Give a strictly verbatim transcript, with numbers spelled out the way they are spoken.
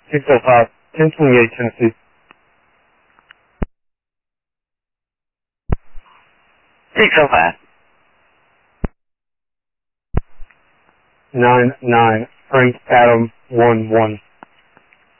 six oh five, ten twenty-eight, Tennessee. six oh five. nine nine, Frank Adam one one.